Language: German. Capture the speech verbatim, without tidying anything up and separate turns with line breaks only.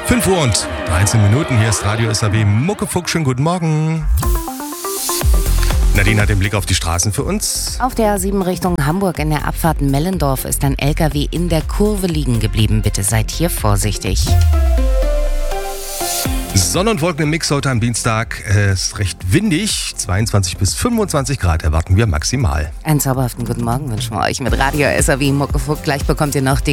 fünf Uhr und dreizehn Minuten, hier ist Radio S A B Muckefuck, schönen guten Morgen. Nadine hat den Blick auf die Straßen für uns.
Auf der A sieben Richtung Hamburg in der Abfahrt Mellendorf ist ein L K W in der Kurve liegen geblieben. Bitte seid hier vorsichtig.
Sonne und Wolken im Mix heute am Dienstag. Es ist recht windig. zweiundzwanzig bis fünfundzwanzig Grad erwarten wir maximal.
Einen zauberhaften guten Morgen wünschen wir euch mit Radio S A B Muckefuck. Gleich bekommt ihr noch den